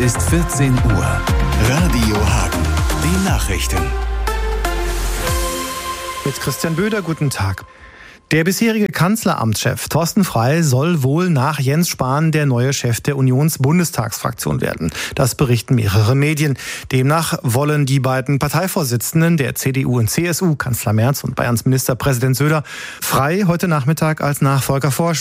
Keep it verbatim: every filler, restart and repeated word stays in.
Ist vierzehn Uhr. Radio Hagen. Die Nachrichten. Mit Christian Böder, guten Tag. Der bisherige Kanzleramtschef Thorsten Frey soll wohl nach Jens Spahn der neue Chef der Unions-Bundestagsfraktion werden. Das berichten mehrere Medien. Demnach wollen die beiden Parteivorsitzenden der C D U und C S U, Kanzler Merz und Bayerns Ministerpräsident Söder, Frey heute Nachmittag als Nachfolger vorstellen.